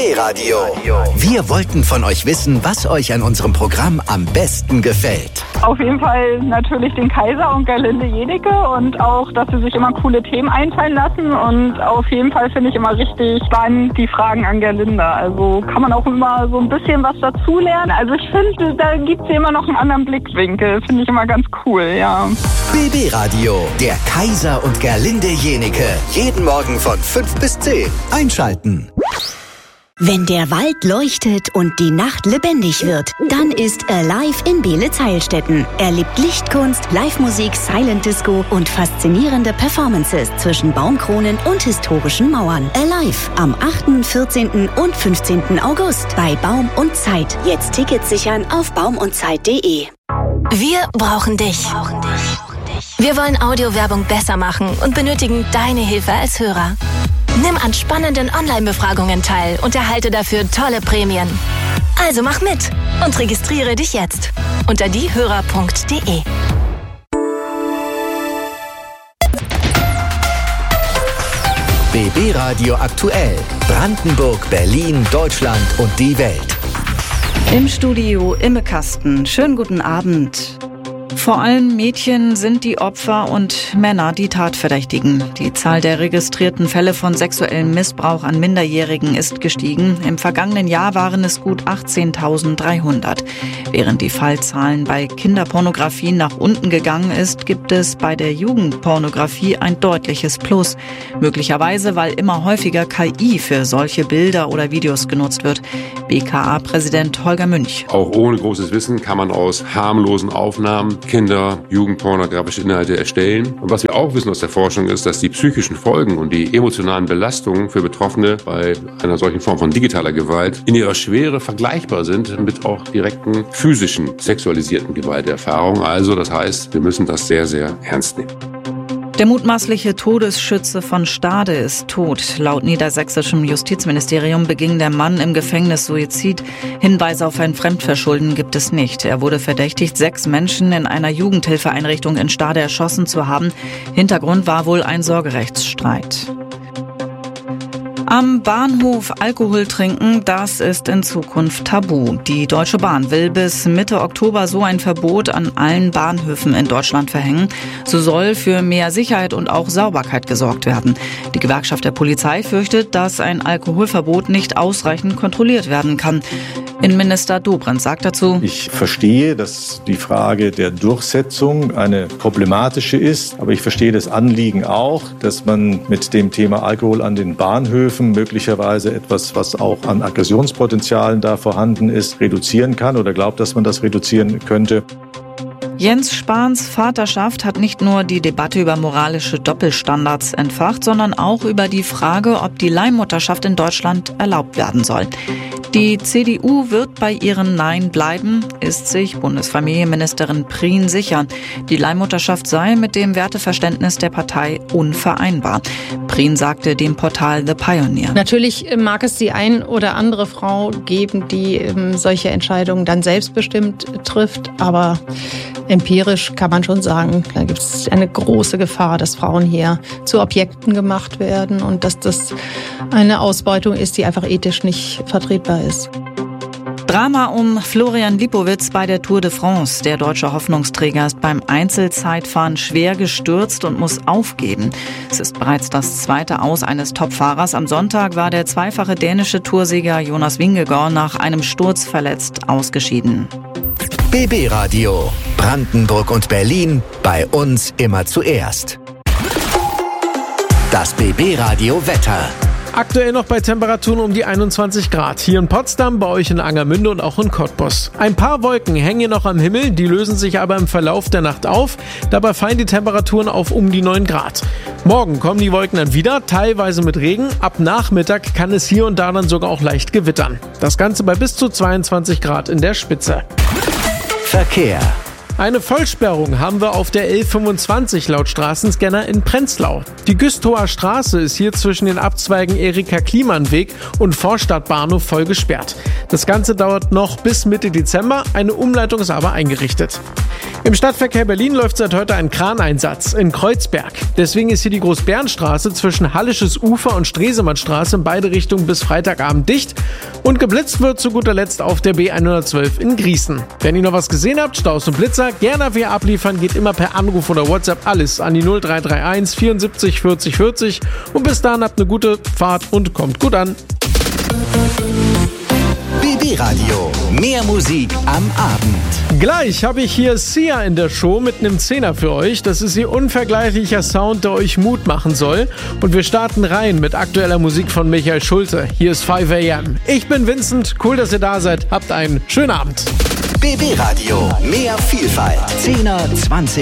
BB Radio. Wir wollten von euch wissen, was euch an unserem Programm am besten gefällt. Auf jeden Fall natürlich den Kaiser und Gerlinde Jennecke und auch, dass sie sich immer coole Themen einfallen lassen. Und auf jeden Fall finde ich immer richtig spannend die Fragen an Gerlinde. Also kann man auch immer so ein bisschen was dazulernen. Also ich finde, da gibt es immer noch einen anderen Blickwinkel. Finde ich immer ganz cool, ja. BB Radio, der Kaiser und Gerlinde Jennecke. Jeden Morgen von 5 bis 10. Einschalten. Wenn der Wald leuchtet und die Nacht lebendig wird, dann ist Alive in Beelitz-Heilstätten. Erlebt Lichtkunst, Live-Musik, Silent Disco und faszinierende Performances zwischen Baumkronen und historischen Mauern. Alive am 8., 14. und 15. August bei Baum und Zeit. Jetzt Tickets sichern auf baumundzeit.de. Wir brauchen dich. Wir wollen Audiowerbung besser machen und benötigen deine Hilfe als Hörer. Nimm an spannenden Online-Befragungen teil und erhalte dafür tolle Prämien. Also mach mit und registriere dich jetzt unter diehörer.de. BB Radio aktuell. Brandenburg, Berlin, Deutschland und die Welt. Im Studio Imme Kasten. Schönen guten Abend. Vor allem Mädchen sind die Opfer und Männer die Tatverdächtigen. Die Zahl der registrierten Fälle von sexuellem Missbrauch an Minderjährigen ist gestiegen. Im vergangenen Jahr waren es gut 18.300. Während die Fallzahlen bei Kinderpornografie nach unten gegangen ist, gibt es bei der Jugendpornografie ein deutliches Plus. Möglicherweise, weil immer häufiger KI für solche Bilder oder Videos genutzt wird. BKA-Präsident Holger Münch. Auch ohne großes Wissen kann man aus harmlosen Aufnahmen Kinder- jugendpornografische Inhalte erstellen. Und was wir auch wissen aus der Forschung ist, dass die psychischen Folgen und die emotionalen Belastungen für Betroffene bei einer solchen Form von digitaler Gewalt in ihrer Schwere vergleichbar sind mit auch direkten physischen, sexualisierten Gewalterfahrungen. Also das heißt, wir müssen das sehr, sehr ernst nehmen. Der mutmaßliche Todesschütze von Stade ist tot. Laut niedersächsischem Justizministerium beging der Mann im Gefängnis Suizid. Hinweise auf ein Fremdverschulden gibt es nicht. Er wurde verdächtigt, 6 Menschen in einer Jugendhilfeeinrichtung in Stade erschossen zu haben. Hintergrund war wohl ein Sorgerechtsstreit. Am Bahnhof Alkohol trinken, das ist in Zukunft tabu. Die Deutsche Bahn will bis Mitte Oktober so ein Verbot an allen Bahnhöfen in Deutschland verhängen. So soll für mehr Sicherheit und auch Sauberkeit gesorgt werden. Die Gewerkschaft der Polizei fürchtet, dass ein Alkoholverbot nicht ausreichend kontrolliert werden kann. Innenminister Dobrindt sagt dazu: Ich verstehe, dass die Frage der Durchsetzung eine problematische ist. Aber ich verstehe das Anliegen auch, dass man mit dem Thema Alkohol an den Bahnhöfen möglicherweise etwas, was auch an Aggressionspotenzialen da vorhanden ist, reduzieren kann oder glaubt, dass man das reduzieren könnte. Jens Spahns Vaterschaft hat nicht nur die Debatte über moralische Doppelstandards entfacht, sondern auch über die Frage, ob die Leihmutterschaft in Deutschland erlaubt werden soll. Die CDU wird bei ihrem Nein bleiben, ist sich Bundesfamilienministerin Prien sicher. Die Leihmutterschaft sei mit dem Werteverständnis der Partei unvereinbar. Prien sagte dem Portal The Pioneer. Natürlich mag es die ein oder andere Frau geben, die solche Entscheidungen dann selbstbestimmt trifft, aber empirisch kann man schon sagen, da gibt es eine große Gefahr, dass Frauen hier zu Objekten gemacht werden und dass das eine Ausbeutung ist, die einfach ethisch nicht vertretbar ist. Drama um Florian Lipowitz bei der Tour de France. Der deutsche Hoffnungsträger ist beim Einzelzeitfahren schwer gestürzt und muss aufgeben. Es ist bereits das zweite Aus eines Topfahrers. Am Sonntag war der zweifache dänische Toursieger Jonas Vingegaard nach einem Sturz verletzt ausgeschieden. BB Radio. Brandenburg und Berlin. Bei uns immer zuerst. Das BB Radio Wetter. Aktuell noch bei Temperaturen um die 21 Grad. Hier in Potsdam, bei euch in Angermünde und auch in Cottbus. Ein paar Wolken hängen hier noch am Himmel, die lösen sich aber im Verlauf der Nacht auf. Dabei fallen die Temperaturen auf um die 9 Grad. Morgen kommen die Wolken dann wieder, teilweise mit Regen. Ab Nachmittag kann es hier und da dann sogar auch leicht gewittern. Das Ganze bei bis zu 22 Grad in der Spitze. Verkehr. Eine Vollsperrung haben wir auf der L25 laut Straßenscanner in Prenzlau. Die Güstrower Straße ist hier zwischen den Abzweigen Erika-Kliemann-Weg und Vorstadtbahnhof voll gesperrt. Das Ganze dauert noch bis Mitte Dezember, eine Umleitung ist aber eingerichtet. Im Stadtverkehr Berlin läuft seit heute ein Kraneinsatz in Kreuzberg. Deswegen ist hier die Großbärenstraße zwischen Hallisches Ufer und Stresemannstraße in beide Richtungen bis Freitagabend dicht. Und geblitzt wird zu guter Letzt auf der B112 in Grießen. Wenn ihr noch was gesehen habt, Staus und Blitzer, gerne wir abliefern, geht immer per Anruf oder WhatsApp alles an die 0331 74 40 40. Und bis dahin habt eine gute Fahrt und kommt gut an. BB Radio. Mehr Musik am Abend. Gleich habe ich hier Sia in der Show mit einem Zehner für euch. Das ist ihr unvergleichlicher Sound, der euch Mut machen soll. Und wir starten rein mit aktueller Musik von Michael Schulte. Hier ist 5 AM. Ich bin Vincent. Cool, dass ihr da seid. Habt einen schönen Abend. BB Radio. Mehr Vielfalt. 10er, 20